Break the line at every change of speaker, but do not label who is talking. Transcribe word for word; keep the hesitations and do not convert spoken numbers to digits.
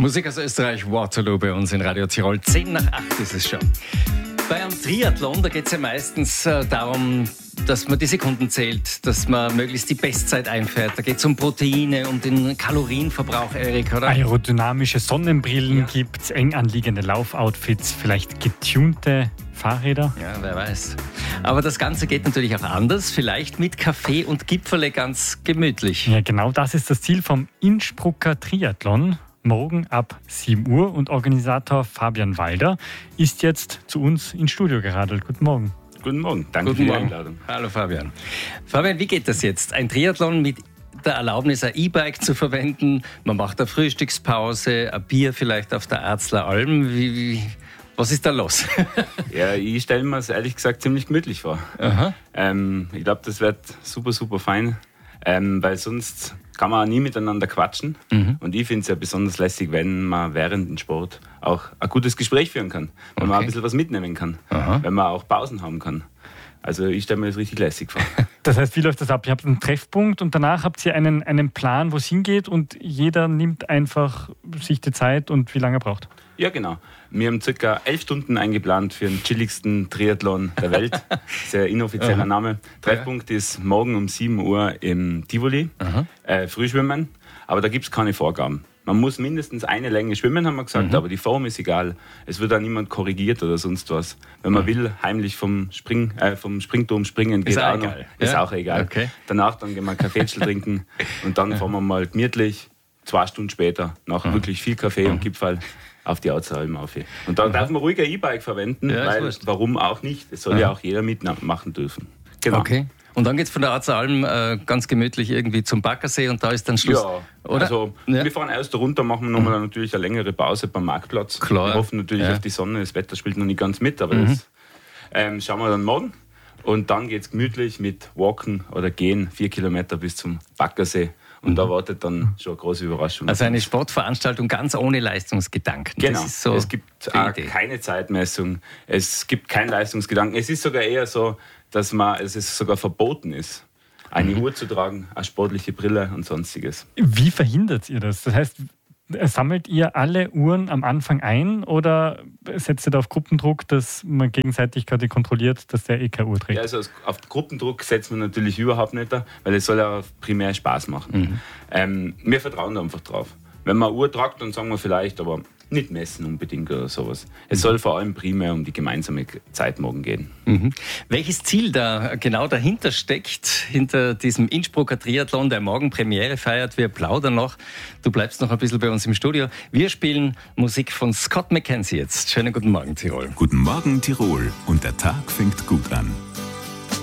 Musik aus Österreich, Waterloo bei uns in Radio Tirol. Zehn nach acht ist es schon. Bei einem Triathlon, da geht es ja meistens äh, darum, dass man die Sekunden zählt, dass man möglichst die Bestzeit einfährt. Da geht es um Proteine, um den Kalorienverbrauch, Erik, oder?
Aerodynamische Sonnenbrillen
ja.
gibt's, eng anliegende Laufoutfits, vielleicht getunte Fahrräder.
Ja, wer weiß. Aber das Ganze geht natürlich auch anders, vielleicht mit Kaffee und Gipferle ganz gemütlich.
Ja, genau das ist das Ziel vom Innsbrucker Triathlon. Morgen ab sieben Uhr und Organisator Fabian Walder ist jetzt zu uns ins Studio geradelt. Guten Morgen.
Guten Morgen, danke
Guten
für die
Morgen.
Einladung.
Hallo Fabian. Fabian, wie geht das jetzt? Ein Triathlon mit der Erlaubnis, ein E-Bike zu verwenden. Man macht eine Frühstückspause, ein Bier vielleicht auf der Arzler Alm. Wie, wie, was ist da los?
Ja, ich stelle mir es ehrlich gesagt ziemlich gemütlich vor.
Aha.
Ähm, ich glaube, das wird super, super fein, ähm, weil sonst kann man auch nie miteinander quatschen. Mhm. Und ich finde es ja besonders lässig, wenn man während dem Sport auch ein gutes Gespräch führen kann. Wenn okay. man ein bisschen was mitnehmen kann. Aha. Wenn man auch Pausen haben kann. Also ich stelle mir das richtig lässig vor.
Das heißt, wie läuft das ab? Ihr habt einen Treffpunkt und danach habt ihr einen, einen Plan, wo es hingeht und jeder nimmt einfach sich die Zeit und wie lange er braucht?
Ja, genau. Wir haben circa elf Stunden eingeplant für den chilligsten Triathlon der Welt. Sehr inoffizieller Name. Treffpunkt ja. ist morgen um sieben Uhr im Tivoli. Äh, Frühschwimmen. Aber da gibt es keine Vorgaben. Man muss mindestens eine Länge schwimmen, haben wir gesagt, mhm. aber die Form ist egal. Es wird auch niemand korrigiert oder sonst was. Wenn man mhm. will, heimlich vom, Spring, äh, vom Springturm springen, geht
ist
auch,
auch
noch.
egal.
Ist
ja?
auch egal.
Okay.
Danach dann gehen wir einen Kaffeetschel trinken und dann fahren wir mal gemütlich, zwei Stunden später, nach mhm. wirklich viel Kaffee mhm. und Gipfel, auf die Alm auf. Und dann mhm. darf man ruhig ein E-Bike verwenden, ja, weil warum auch nicht? Es soll mhm. ja auch jeder mitmachen dürfen. Genau.
Okay. Und dann geht es von der Arzler Alm äh, ganz gemütlich irgendwie zum Baggersee und da ist dann Schluss.
Ja,
oder?
Also ja. wir fahren erst runter, machen wir nochmal mhm. natürlich eine längere Pause beim Marktplatz.
Klar.
Wir hoffen natürlich ja. auf die Sonne, das Wetter spielt noch nicht ganz mit, aber mhm. das ähm, schauen wir dann morgen. Und dann geht es gemütlich mit Walken oder Gehen, vier Kilometer bis zum Baggersee. Und mhm. da wartet dann schon eine große Überraschung.
Also eine Sportveranstaltung ganz ohne Leistungsgedanken.
Genau,
das ist so
es gibt auch keine Zeitmessung, es gibt keinen Leistungsgedanken. Es ist sogar eher so, dass man, es ist sogar verboten ist, eine mhm. Uhr zu tragen, eine sportliche Brille und sonstiges.
Wie verhindert ihr das? Das heißt, sammelt ihr alle Uhren am Anfang ein oder setzt ihr da auf Gruppendruck, dass man gegenseitig gerade kontrolliert, dass der eh keine Uhr trägt?
Ja, also auf Gruppendruck setzen wir natürlich überhaupt nicht, weil es soll ja primär Spaß machen. Mhm. Ähm, wir vertrauen da einfach drauf. Wenn man eine Uhr tragt, dann sagen wir vielleicht, aber nicht messen unbedingt oder sowas. Es soll vor allem primär um die gemeinsame Zeit morgen gehen.
Mhm. Welches Ziel da genau dahinter steckt, hinter diesem Innsbrucker Triathlon, der morgen Premiere feiert? Wir plaudern noch. Du bleibst noch ein bisschen bei uns im Studio. Wir spielen Musik von Scott McKenzie jetzt. Schönen guten Morgen, Tirol.
Guten Morgen, Tirol. Und der Tag fängt gut an.